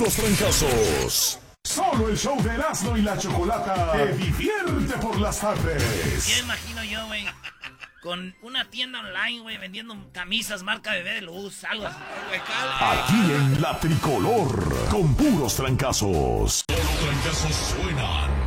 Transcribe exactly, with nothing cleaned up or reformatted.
puros trancazos. Solo el show de Erasmo y la Chocolata te divierte por las tardes. Ya imagino yo, güey, con una tienda online, güey, vendiendo camisas marca Bebé de Luz, algo así. Aquí en La Tricolor, con puros trancazos. Los trancazos suenan